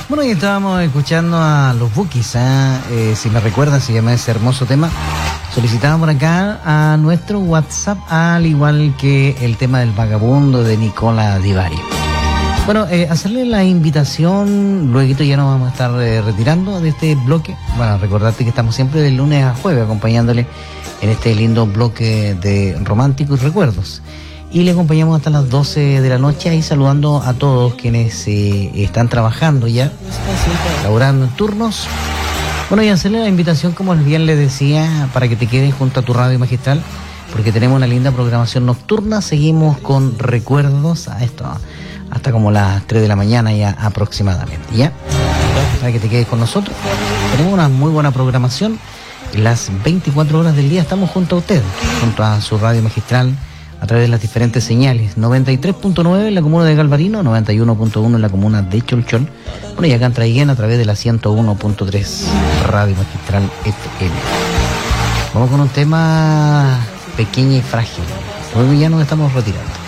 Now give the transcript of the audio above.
Bueno, y estábamos escuchando a los Bukis, si me recuerdan, se llama ese hermoso tema. Solicitaban por acá a nuestro WhatsApp, al igual que el tema del vagabundo de Nicola Di Bari. Bueno, hacerle la invitación, luego ya nos vamos a estar retirando de este bloque. Bueno, recordarte que estamos siempre de lunes a jueves acompañándole en este lindo bloque de románticos recuerdos. Y le acompañamos hasta las 12 de la noche, ahí saludando a todos quienes están trabajando ya, laborando en turnos. Bueno, y hacerle la invitación, como bien les decía, para que te quedes junto a tu radio magistral, porque tenemos una linda programación nocturna. Seguimos con recuerdos a esto, hasta como las 3 de la mañana ya aproximadamente, ¿ya? Para que te quedes con nosotros. Tenemos una muy buena programación. Las 24 horas del día estamos junto a usted, junto a su radio magistral, a través de las diferentes señales. 93.9 en la comuna de Galvarino, 91.1 en la comuna de Cholchol. Bueno, y acá en Traiguén a través de la 101.3 Radio Magistral FM. Vamos con un tema pequeño y frágil. Hoy ya nos estamos retirando.